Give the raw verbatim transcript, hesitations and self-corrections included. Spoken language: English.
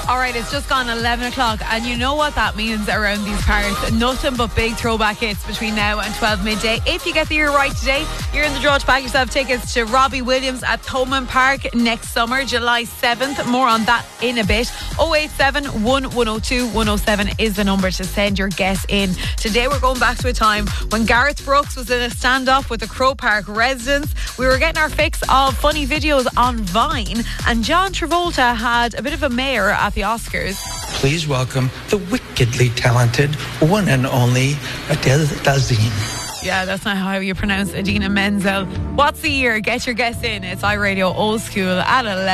All right, it's just gone eleven o'clock, and you know what that means around these parts. Nothing but big throwback hits between now and twelve midday. If you get the year right today, you're in the draw to back yourself tickets to Robbie Williams at Thomond Park next summer, July seventh. More on that in a bit. oh eight seven, one one oh two, one oh seven is the number to send your guess in. Today we're going back to a time when Gareth Brooks was in a standoff with the Crow Park residents. We were getting our fix of funny videos on Vine, and John Travolta had a bit of a mare at the Oscars. Please welcome the wickedly talented one and only Adele Dazeem. Yeah, that's not how you pronounce Idina Menzel. What's the year? Get your guess in. It's iRadio Old School at eleven.